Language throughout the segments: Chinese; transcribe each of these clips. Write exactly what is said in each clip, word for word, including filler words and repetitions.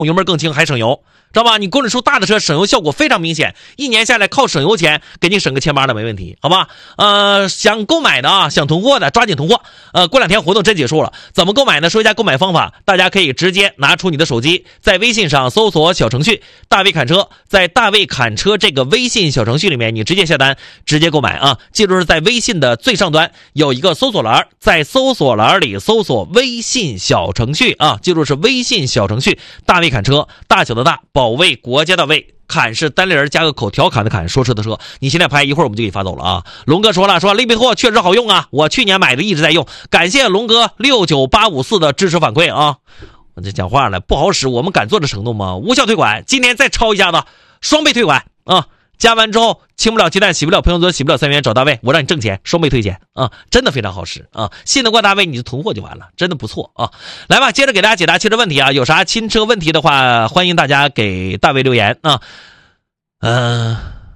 油门更轻还省油，知道吧？你公里数大的车省油效果非常明显，一年下来靠省油钱给你省个千八的没问题，好吧？呃，想购买的啊，想囤货的抓紧囤货。呃，过两天活动真结束了，怎么购买呢？说一下购买方法，大家可以直接拿出你的手机，在微信上搜索小程序大卫侃车，在大卫侃车这个微信小程序里面，你直接下单，直接购买啊！记住是在微信的最上端有一个搜索栏，在搜索栏里搜索微信小程序啊，记住是微信小程序大卫侃车，大小的大，保卫国家的卫。侃是单立人加个口，调侃的侃，说车的车。你现在拍一会儿我们就给你发走了啊。龙哥说了，说利比托确实好用啊，我去年买的一直在用，感谢龙哥六九八五四的支持反馈啊。我这讲话了，不好使，我们敢做这程度吗？无效退款，今年再抄一下子，双倍退款啊！加完之后清不了鸡蛋洗不了朋友桌洗不了三元，找大卫我让你挣钱，双倍退钱啊！真的非常好使啊！信得过大卫你就囤货就完了，真的不错啊！来吧，接着给大家解答汽车问题啊，有啥新车问题的话，欢迎大家给大卫留言啊。嗯、呃，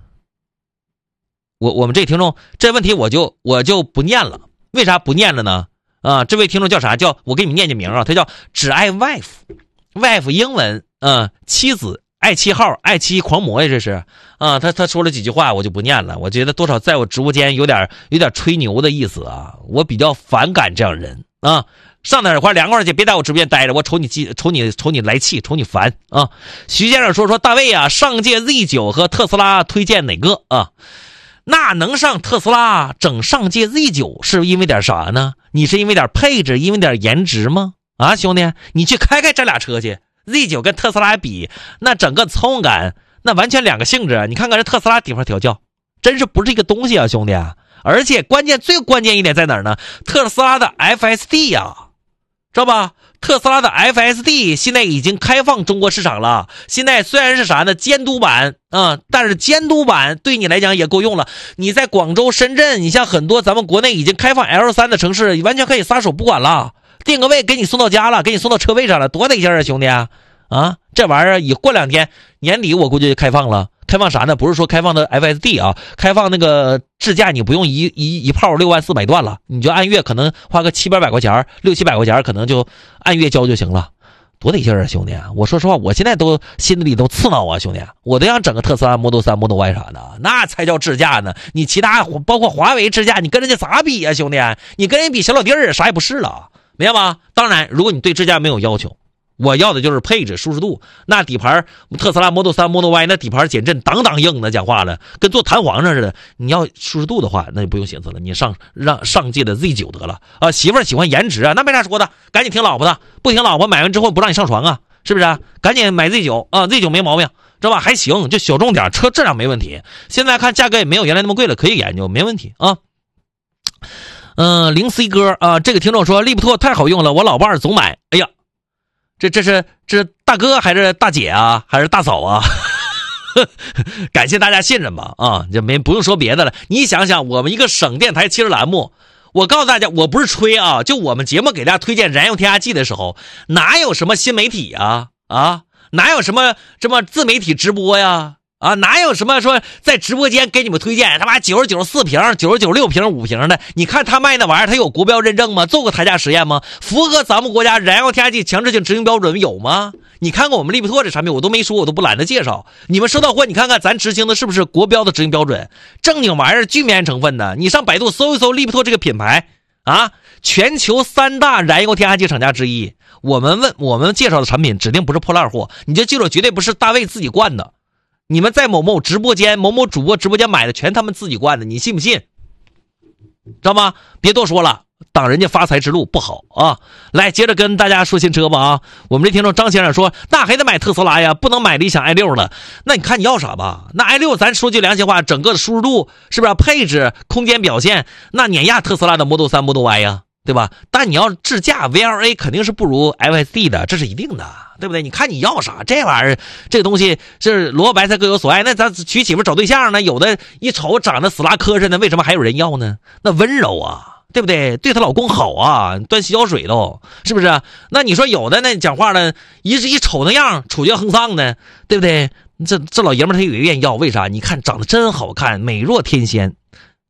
我我们这位听众这问题我就我就不念了，为啥不念了呢？啊，这位听众叫啥？叫我给你们念念名啊，他叫只爱 wife，wife 英文嗯，妻子。爱七号爱七狂魔呀，这是啊，他他说了几句话我就不念了，我觉得多少在我直播间有点有点吹牛的意思啊，我比较反感这样人啊。上哪块凉快去，别在我直播间待着，我瞅你瞅你瞅你来气，瞅你烦啊。徐先生说说大卫啊，上届 Z 九 和特斯拉推荐哪个啊？那能上特斯拉整上届 Z 九 是因为点啥呢？你是因为点配置，因为点颜值吗？啊，兄弟，你去开开这俩车去。Z 九 跟特斯拉比，那整个操控感那完全两个性质。你看看这特斯拉底盘调教，真是不是一个东西啊，兄弟！而且关键最关键一点在哪儿呢？特斯拉的 F S D 呀、啊，知道吧？特斯拉的 F S D 现在已经开放中国市场了。现在虽然是啥呢？监督版啊、嗯，但是监督版对你来讲也够用了。你在广州、深圳，你像很多咱们国内已经开放 L 三 的城市，完全可以撒手不管了。定个位给你送到家了，给你送到车位上了，多得劲啊，兄弟啊！啊，这玩意儿以过两天年底我估计就开放了。开放啥呢？不是说开放的 F S D 啊，开放那个智驾，你不用一一一炮六万四买断了，你就按月可能花个七八百块钱，六七百块钱，可能就按月交就行了，多得劲啊，兄弟啊！我说实话，我现在都心里都刺挠啊，兄弟，我都想整个特斯拉 Model 三、Model Y 啥的，那才叫智驾呢。你其他包括华为智驾，你跟人家咋比啊，兄弟？你跟人比小老弟儿啥也不是了。明白吗？当然，如果你对智驾没有要求，我要的就是配置、舒适度。那底盘特斯拉 Model 三、Model Y 那底盘减震当当硬的，讲话了，跟做弹簧上似的。你要舒适度的话，那就不用寻思了，你上让上届的 Z 九 得了啊！媳妇儿喜欢颜值啊，那没啥说的，赶紧听老婆的，不听老婆买完之后不让你上床啊，是不是啊？赶紧买 Z 九 啊 ，Z 九 没毛病，知道吧？还行，就小众点，车质量没问题。现在看价格也没有原来那么贵了，可以研究，没问题啊。嗯、呃，零 C 哥啊，这个听众说利普托太好用了，我老伴儿总买。哎呀，这这是这是大哥还是大姐啊，还是大嫂啊？感谢大家信任吧啊，就没不用说别的了。你想想，我们一个省电台汽车栏目，我告诉大家，我不是吹啊，就我们节目给大家推荐燃油添加剂的时候，哪有什么新媒体啊啊，哪有什么什么自媒体直播呀？啊，哪有什么说在直播间给你们推荐他妈九十九四瓶、九十九六瓶、五瓶的？你看他卖那玩意儿，他有国标认证吗？做过台价实验吗？符合咱们国家燃油添加剂强制性执行标准有吗？你看看我们利普托这产品，我都没说，我都不懒得介绍。你们收到货，你看看咱执行的是不是国标的执行标准？正经玩意儿，聚醚成分的。你上百度搜一搜利普托这个品牌啊，全球三大燃油添加剂厂家之一。我们问我们介绍的产品，指定不是破烂货，你就记住，绝对不是大卫自己灌的。你们在某某直播间、某某主播直播间买的，全他们自己灌的，你信不信？知道吗？别多说了，挡人家发财之路不好啊！来，接着跟大家说新车吧啊！我们这听众张先生说，那还得买特斯拉呀，不能买理想 i 六 了。那你看你要啥吧？那 i 六 咱说句良心话，整个的舒适度是不是、啊、配置、空间表现，那碾压特斯拉的 Model 三、Model Y 呀？对吧？但你要智驾 V L A 肯定是不如 F S D 的，这是一定的，对不对？你看你要啥？这玩意儿，这个东西是萝卜白菜各有所爱。那咱娶媳妇找对象呢，有的一瞅长得死拉磕碜的，为什么还有人要呢？那温柔啊，对不对？对她老公好啊，端洗脚水都，是不是？那你说有的那讲话呢，一一瞅那样，处决横丧的，对不对？这这老爷们他也愿意要，为啥？你看长得真好看，美若天仙。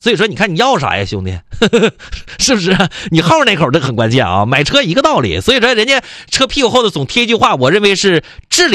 所以说，你看你要啥呀，兄弟？是不是？你号那口这很关键啊！买车一个道理。所以说，人家车屁股后头总贴一句话，我认为是至理